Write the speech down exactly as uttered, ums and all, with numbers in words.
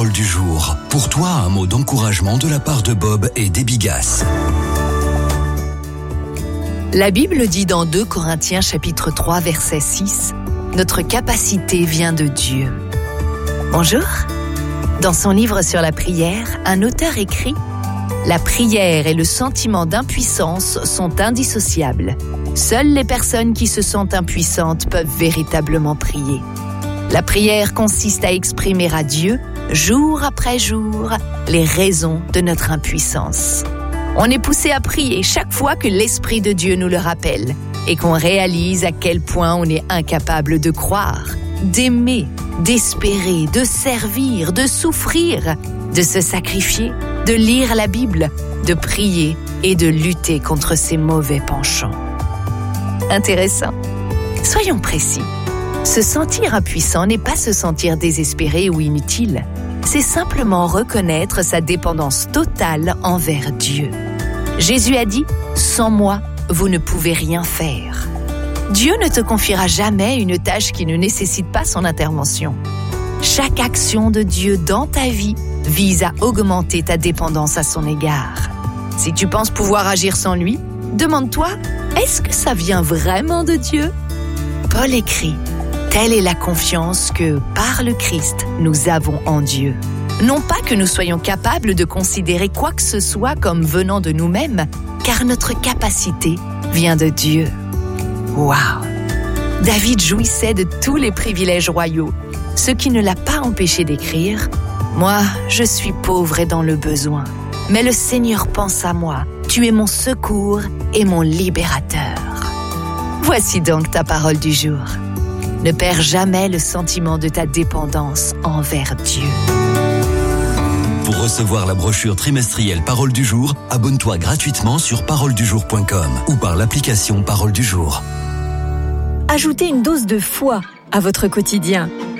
parole du jour. Pour toi, un mot d'encouragement de la part de Bob et d'Ebigas. La Bible dit dans deux Corinthiens chapitre trois verset six, « Notre capacité vient de Dieu ». Bonjour. Dans son livre sur la prière, un auteur écrit « La prière et le sentiment d'impuissance sont indissociables. Seules les personnes qui se sentent impuissantes peuvent véritablement prier. La prière consiste à exprimer à Dieu, jour après jour, les raisons de notre impuissance. On est poussé à prier chaque fois que l'Esprit de Dieu nous le rappelle et qu'on réalise à quel point on est incapable de croire, d'aimer, d'espérer, de servir, de souffrir, de se sacrifier, de lire la Bible, de prier et de lutter contre ses mauvais penchants. Intéressant. Soyons précis. Se sentir impuissant n'est pas se sentir désespéré ou inutile. C'est simplement reconnaître sa dépendance totale envers Dieu. Jésus a dit « Sans moi, vous ne pouvez rien faire ». Dieu ne te confiera jamais une tâche qui ne nécessite pas son intervention. Chaque action de Dieu dans ta vie vise à augmenter ta dépendance à son égard. Si tu penses pouvoir agir sans lui, demande-toi, est-ce que ça vient vraiment de Dieu ? Paul écrit, « Telle est la confiance que, par le Christ, nous avons en Dieu. » Non pas que nous soyons capables de considérer quoi que ce soit comme venant de nous-mêmes, car notre capacité vient de Dieu. Waouh! David jouissait de tous les privilèges royaux, ce qui ne l'a pas empêché d'écrire « Moi, je suis pauvre et dans le besoin, mais le Seigneur pense à moi. Tu es mon secours et mon libérateur. » Voici donc ta parole du jour. Ne perds jamais le sentiment de ta dépendance envers Dieu. Pour recevoir la brochure trimestrielle Parole du jour, abonne-toi gratuitement sur parole du jour point com ou par l'application Parole du jour. Ajoutez une dose de foi à votre quotidien